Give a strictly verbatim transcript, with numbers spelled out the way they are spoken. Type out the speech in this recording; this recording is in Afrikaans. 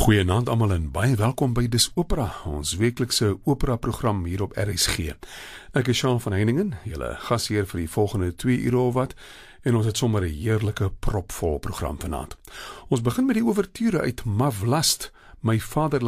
Goeienaand almal en baie welkom by Dis Opera, ons weeklikse opera program hier op R S G. Ek is Sean van Heiningen, julle gasheer vir die volgende twee ure of wat, en ons het sommer 'n heerlike propvol program vanaand. Ons begin met die ouverture uit Mavlast, My Vaderland.